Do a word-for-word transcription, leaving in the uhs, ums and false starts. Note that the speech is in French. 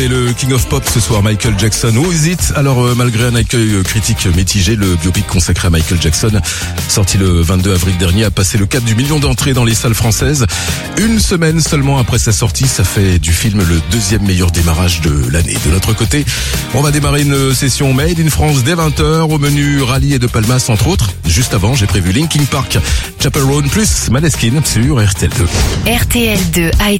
Et le King of Pop ce soir, Michael Jackson, Who Is It? Alors euh, malgré un accueil critique mitigé, le biopic consacré à Michael Jackson, sorti le vingt-deux avril dernier, a passé le cap du million d'entrées dans les salles françaises. Une semaine seulement après sa sortie, ça fait du film le deuxième meilleur démarrage de l'année. De notre côté, on va démarrer une session Made in France dès vingt heures, au menu rallye et de Palmas entre autres. Juste avant, j'ai prévu Linkin Park, Chapel Roan plus Maneskin sur R T L deux. R T L deux a été